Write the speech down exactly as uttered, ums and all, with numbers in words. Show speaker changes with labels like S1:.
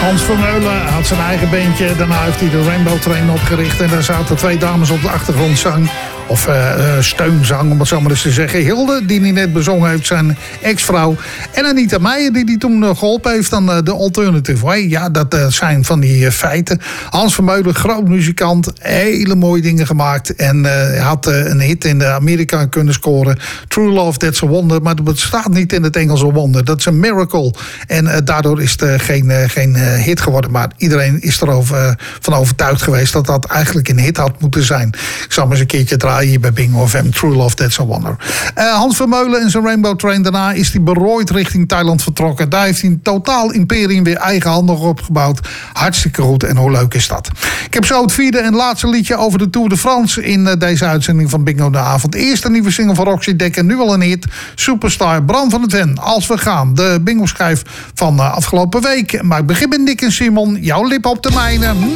S1: Hans Vermeulen had zijn eigen bandje. Daarna heeft hij de Rainbow Train opgericht. En daar zaten twee dames op de achtergrondzang. Of uh, steunzang, om het zo maar eens te zeggen. Hilde, die hij net bezongen heeft, zijn ex-vrouw. En Anita Meijer, die hij toen uh, geholpen heeft aan uh, de Alternative Way. Ja, dat uh, zijn van die uh, feiten. Hans Vermeulen, groot muzikant. Hele mooie dingen gemaakt. En uh, had uh, een hit in Amerika kunnen scoren. True Love, That's a Wonder. Maar dat bestaat niet in het Engelse wonder. Dat is een miracle. En uh, daardoor is het uh, geen, uh, geen uh, hit geworden. Maar iedereen is erover uh, van overtuigd geweest dat dat eigenlijk een hit had moeten zijn. Ik zal maar eens een keertje draaien hier bij Bingo F M. True Love, That's a Wonder. Uh, Hans Vermeulen en zijn Rainbow Train. Daarna is hij berooid richting Thailand vertrokken. Daar heeft hij een totaal imperium weer eigenhandig opgebouwd. Hartstikke goed. En hoe leuk is dat? Ik heb zo het vierde en laatste liedje over de Tour de France in uh, deze uitzending van Bingo de Avond. Eerst een nieuwe single van Roxy Dekker. Nu al een hit. Superstar. Bram van het Ven. Als we gaan. De bingo schijf van uh, afgelopen week. Maar ik begin met Nick en Simon. Jouw lip op de mijne.